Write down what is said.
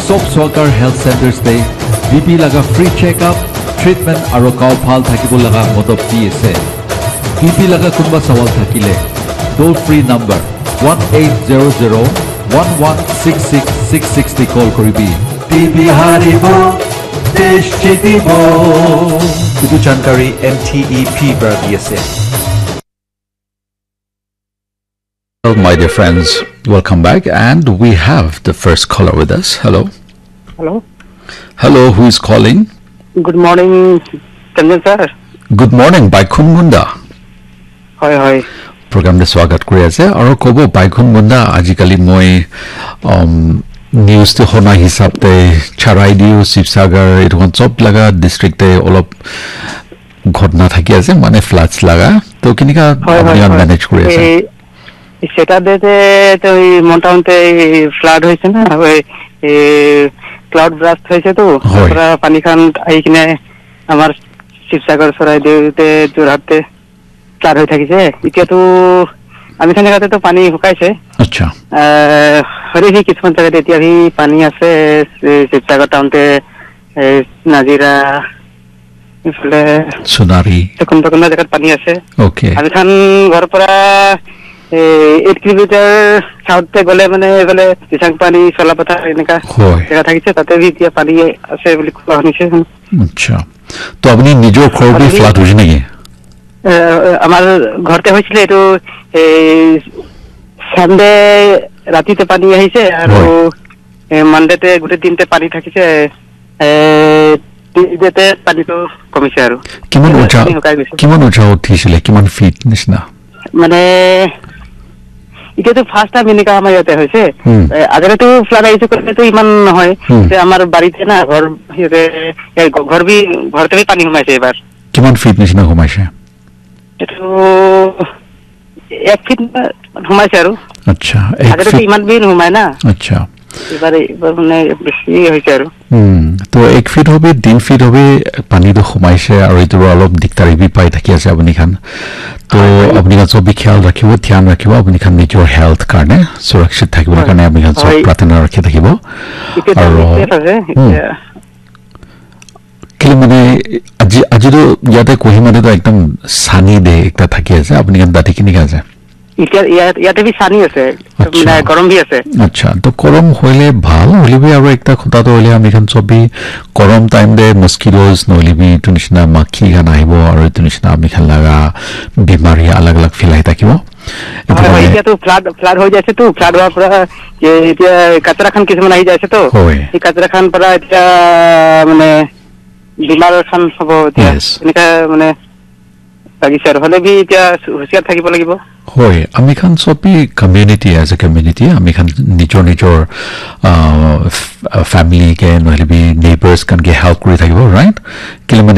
Soap Swalker Health Centers Day, BP laga free check-up, treatment aro kaw phal thakibo laga modop di ase. BP laga kunba sawal thakile, toll-free number 1800-1166-660 call koribi. BP haribo, desh jitibo. Idu jankari MTEP bar di ase. Well, my dear friends, welcome back, and we have the first caller with us. Hello. Hello. Hello, who is calling? Good morning, Chandan sir. Good morning, Baikun Munda. Hi. Program de swagat kori ase aro kobo Baikun Munda ajikali moi news to hona hisab te charai diu Sibsagar iton job laga district te olop ঘটনা থাকি আছে মানে floods লাগা তো কিনিকা আপনি manage করে আছে সেটা দিতে তো মোটামুটি ফ্লাড হয়েছে না ওই ক্লাউড ব্রাস্ট হয়েছে তো পুরো পানি খান আইকিনে আমার শিবসাগর সরাই দিতে জোরহাটে ফ্লাড হয়ে থাকিছে এতিয়া তো আমি খানে গাতে তো পানি শুকাইছে আচ্ছা হরে কি কিছুমান জায়গাতে এতিয়া ভি পানি আছে শিবসাগর টাউনতে নাজিরা ইফলে সোনারি কোন জায়গাত পানি আছে ওকে আমি খান ঘর পৰা 8 কিলোমিটাৰ সাউথতে গলে মানে গলে দিসাং পানী চলাপথা এনেকা জায়গা থাকিছে তাতে এতিয়া পানী আছে বুলি কোৱা শুনিছে আচ্ছা তো আপুনি নিজৰ ঘৰটো ফ্লাড হৈছে নেকি আমাৰ ঘৰতে হৈছিল এটো সানডে ৰাতিতে পানী আহিছে আৰু মানডেতে গোটে দিনতে পানী থাকিছে দিতে পানীটো কমিছে আৰু কিমান উঠা উঠিছিলে কিমান ফিট নিচিনা মানে এটা তো ফার্স্ট টাইম এনেকা আমার ইয়াতে হয়েছে আগেরে তো ফ্লাড আইছে করতে তো ইমান নহয় যে আমার বাড়িতে না ঘরতে পানি ঘুমাইছে এবার কিমান ফিট নিচিনা ঘুমাইছে এটো 1 ফিট ঘুমাইছে আৰু আচ্ছা আগেরে তো ইমান বিন ঘুমায় না আচ্ছা এবারে মানে বেশি হইছে আৰু তো 1 ফিট হবে 3 ফিট হবে পানীটো ঘুমাইছে আৰু এটো অলপ দিকতাৰি বি পাই থাকি আছে আপুনি খান তো আপুনি সব খেয়াল ৰাখিব ধ্যান ৰাখিব আপুনি খান নিজৰ হেলথ কাৰণে সুৰক্ষিত থাকিবৰ কাৰণে আপুনি সব প্ৰাৰ্থনা ৰাখি থাকিব আৰু কি মানে আজিটো ইয়াতে কহিমাতে তো একদম সানি দে একটা থাকি আছে আপুনি খান দাঁতি কিনি আছে ইয়াতে ভি সানি আছে মানে গৰম ভি আছে আচ্ছা তো গৰম হইলে ভাল হলিবি আৰু একটা কথা তো হলে আমি খান সবি গৰম টাইম দে মস্কিটোস নলিবি তো নিচিনা মাখি গান আহিব আৰু তো নিচিনা আমি খান লাগা বিমাৰী আলাগ আলাগ ফিলাই থাকিব এতিয়া তো ফ্লাড হৈ যাইছে তো ফ্লাড হোৱাৰ পৰা এতিয়া কাচৰা খান কিছুমান আহি যাইছে তো এই কাচৰা খান পৰা এতিয়া মানে বিমাৰ খান হ'ব এতিয়া এনেকা মানে লাগিছে আৰু হলে ভি এতিয়া হুঁচিয়াৰ থাকিব লাগিব হয় আমি খান সবি কমিউনিটি এজ এ কমিউনিটি আমি খান নিজৰ ফ্যামিলি কে নহলিবি নেইবাৰ্স কান কে হেল্প কৰি থাকিব ৰাইট কিলে মানে